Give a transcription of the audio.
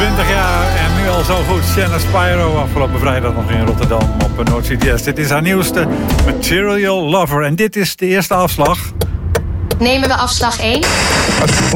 20 jaar en nu al zo goed. Shanna Spyro, afgelopen vrijdag nog in Rotterdam op Noord-CDS. Dit is haar nieuwste Material Lover. En dit is de eerste afslag. Nemen we afslag 1?